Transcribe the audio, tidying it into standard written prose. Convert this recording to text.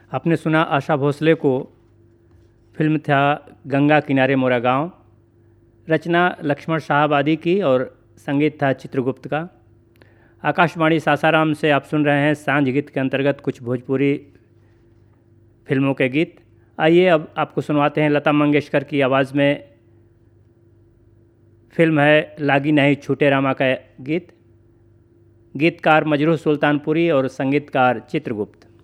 आपने सुना आशा भोसले को। फिल्म था गंगा किनारे मोरा गांव। रचना लक्ष्मण साहबादी की और संगीत था चित्रगुप्त का। आकाशवाणी सासाराम से आप सुन रहे हैं सांझ गीत के अंतर्गत कुछ भोजपुरी फिल्मों के गीत। आइए अब आपको सुनवाते हैं लता मंगेशकर की आवाज़ में। फिल्म है लागी नहीं छूटे रामा का गीत। गीतकार मजरूह सुल्तानपुरी और संगीतकार चित्रगुप्त।